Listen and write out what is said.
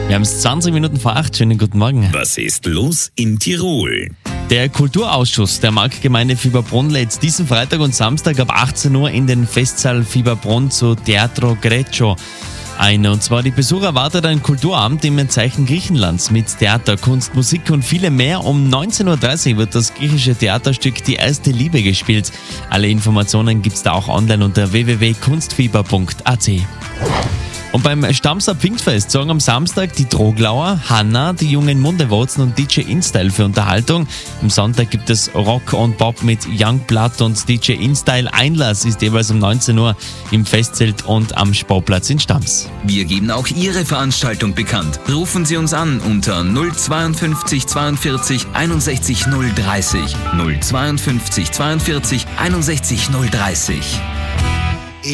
Wir haben es 20 Minuten vor 8. Schönen guten Morgen. Was ist los in Tirol? Der Kulturausschuss der Marktgemeinde Fieberbrunn lädt diesen Freitag und Samstag ab 18 Uhr in den Festsaal Fieberbrunn zu Teatro Greco ein. Und zwar die Besucher erwartet ein Kulturabend im Zeichen Griechenlands mit Theater, Kunst, Musik und vielem mehr. Um 19.30 Uhr wird das griechische Theaterstück Die erste Liebe gespielt. Alle Informationen gibt's da auch online unter www.kunstfieber.at. Und beim Stamser Pfingstfest sorgen am Samstag die Troglauer, Hanna, die jungen Mundewurzen und DJ InStyle für Unterhaltung. Am Sonntag gibt es Rock und Pop mit Young Blood und DJ InStyle. Einlass ist jeweils um 19 Uhr im Festzelt und am Sportplatz in Stams. Wir geben auch Ihre Veranstaltung bekannt. Rufen Sie uns an unter 052 42 61 030. 052 42 61 030.